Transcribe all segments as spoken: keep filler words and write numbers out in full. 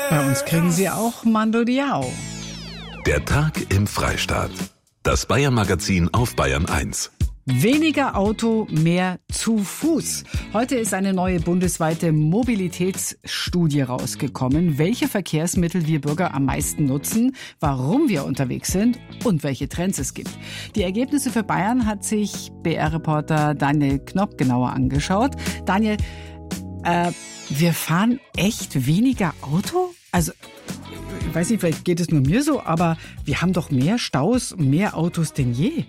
Bei uns kriegen Sie auch Mandeldiao. Der Tag im Freistaat. Das Bayern-Magazin auf Bayern eins. Weniger Auto, mehr zu Fuß. Heute ist eine neue bundesweite Mobilitätsstudie rausgekommen, welche Verkehrsmittel wir Bürger am meisten nutzen, warum wir unterwegs sind und welche Trends es gibt. Die Ergebnisse für Bayern hat sich B R-Reporter Daniel Knopp genauer angeschaut. Daniel, äh, wir fahren echt weniger Auto? Also, ich weiß nicht, vielleicht geht es nur mir so, aber wir haben doch mehr Staus, mehr Autos denn je.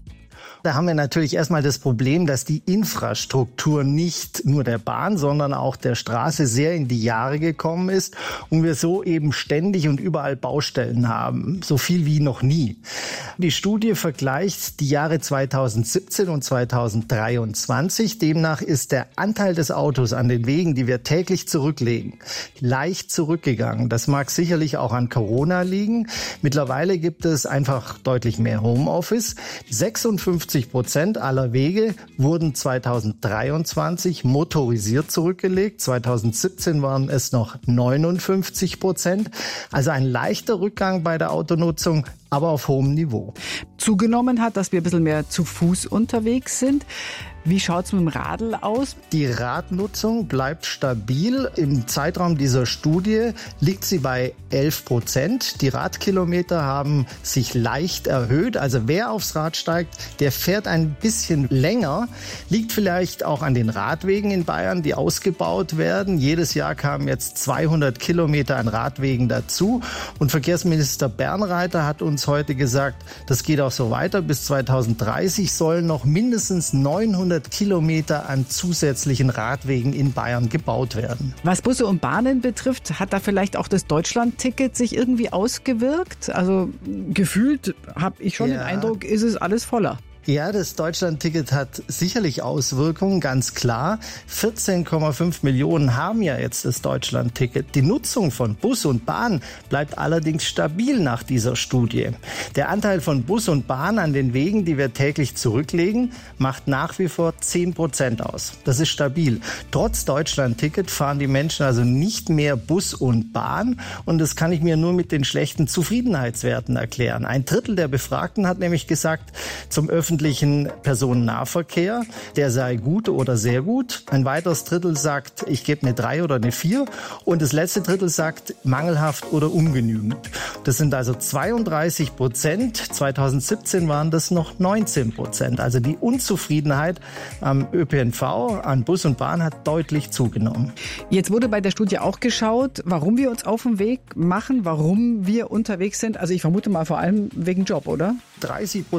Da haben wir natürlich erstmal das Problem, dass die Infrastruktur nicht nur der Bahn, sondern auch der Straße sehr in die Jahre gekommen ist und wir so eben ständig und überall Baustellen haben, so viel wie noch nie. Die Studie vergleicht die Jahre zweitausendsiebzehn und zweitausenddreiundzwanzig. Demnach ist der Anteil des Autos an den Wegen, die wir täglich zurücklegen, leicht zurückgegangen. Das mag sicherlich auch an Corona liegen. Mittlerweile gibt es einfach deutlich mehr Homeoffice. sechsundfünfzig Prozent aller Wege wurden zweitausenddreiundzwanzig motorisiert zurückgelegt. zweitausendsiebzehn waren es noch neunundfünfzig Prozent. Also ein leichter Rückgang bei der Autonutzung, aber auf hohem Niveau. Zugenommen hat, dass wir ein bisschen mehr zu Fuß unterwegs sind. Wie schaut's mit dem Radl aus? Die Radnutzung bleibt stabil. Im Zeitraum dieser Studie liegt sie bei elf Prozent. Die Radkilometer haben sich leicht erhöht. Also wer aufs Rad steigt, der fährt ein bisschen länger. Liegt vielleicht auch an den Radwegen in Bayern, die ausgebaut werden. Jedes Jahr kamen jetzt zweihundert Kilometer an Radwegen dazu. Und Verkehrsminister Bernreiter hat uns heute gesagt, das geht auch so weiter. Bis zweitausenddreißig sollen noch mindestens neunhundert Kilometer an zusätzlichen Radwegen in Bayern gebaut werden. Was Busse und Bahnen betrifft, hat da vielleicht auch das Deutschland-Ticket sich irgendwie ausgewirkt? Also gefühlt habe ich schon ja. den Eindruck, ist es alles voller. Ja, das Deutschland-Ticket hat sicherlich Auswirkungen, ganz klar. vierzehn Komma fünf Millionen haben ja jetzt das Deutschland-Ticket. Die Nutzung von Bus und Bahn bleibt allerdings stabil nach dieser Studie. Der Anteil von Bus und Bahn an den Wegen, die wir täglich zurücklegen, macht nach wie vor zehn Prozent aus. Das ist stabil. Trotz Deutschland-Ticket fahren die Menschen also nicht mehr Bus und Bahn. Und das kann ich mir nur mit den schlechten Zufriedenheitswerten erklären. Ein Drittel der Befragten hat nämlich gesagt, zum öffentlichen Personennahverkehr, der sei gut oder sehr gut. Ein weiteres Drittel sagt, ich gebe eine drei oder eine vier. Und das letzte Drittel sagt, mangelhaft oder ungenügend. Das sind also zweiunddreißig Prozent. zweitausendsiebzehn waren das noch neunzehn Prozent. Also die Unzufriedenheit am Ö P N V, an Bus und Bahn hat deutlich zugenommen. Jetzt wurde bei der Studie auch geschaut, warum wir uns auf den Weg machen, warum wir unterwegs sind. Also ich vermute mal vor allem wegen Job, oder? dreißig Prozent